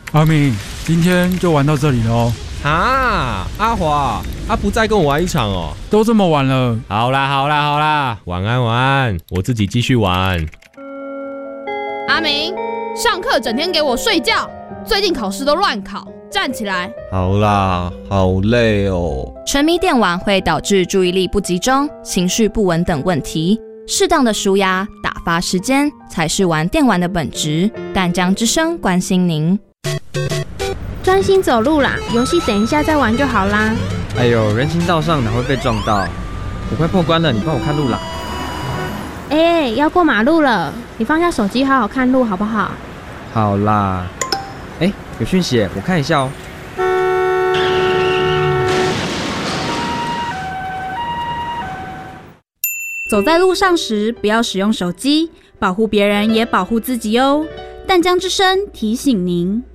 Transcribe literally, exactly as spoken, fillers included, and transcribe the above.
阿明，今天就玩到这里了哦。 啊，阿华，他不再跟我玩一场哦。 都这么晚了。 好啦好啦好啦，晚安晚安，我自己继续玩。 阿明，上课整天给我睡觉，最近考试都乱考，站起来。 好啦，好累哦。 沉迷电玩会导致注意力不集中、情绪不稳等问题。适当的抒压、打发时间才是玩电玩的本质。淡江之声关心您。 专心走路啦，游戏等一下再玩就好啦。 哎呦，人行道上哪会被撞到？我快破关了，你帮我看路啦。 哎、欸，要过马路了，你放下手机好好看路好不好？ 好啦。哎、欸，有讯息耶，我看一下哦。 走在路上时，不要使用手机，保护别人也保护自己哦。淡江之声提醒您。